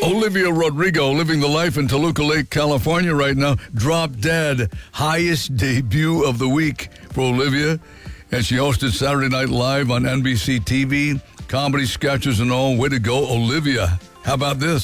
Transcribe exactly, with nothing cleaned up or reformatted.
Olivia Rodrigo, living the life in Toluca Lake, California right now. Drop Dead, highest debut of the week for Olivia. And she hosted Saturday Night Live on N B C T V. Comedy sketches and all. Way to go, Olivia. How about this?